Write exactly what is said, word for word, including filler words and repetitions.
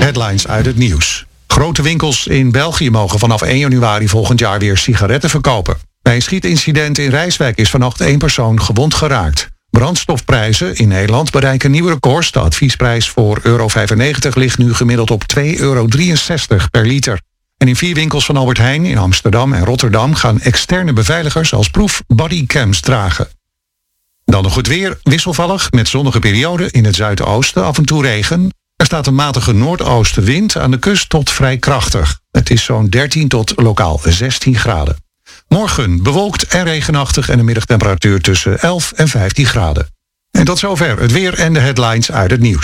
Headlines uit het nieuws. Grote winkels in België mogen vanaf één januari volgend jaar weer sigaretten verkopen. Bij een schietincident in Rijswijk is vannacht één persoon gewond geraakt. Brandstofprijzen in Nederland bereiken nieuwe records. De adviesprijs voor euro vijfennegentig ligt nu gemiddeld op twee euro drieënzestig per liter. En in vier winkels van Albert Heijn in Amsterdam en Rotterdam gaan externe beveiligers als proef bodycams dragen. Dan nog het weer, wisselvallig met zonnige perioden in het zuidoosten, af en toe regen. Er staat een matige noordoostenwind aan de kust tot vrij krachtig. Het is zo'n dertien tot lokaal zestien graden. Morgen bewolkt en regenachtig en een middagtemperatuur tussen elf en vijftien graden. En tot zover het weer en de headlines uit het nieuws.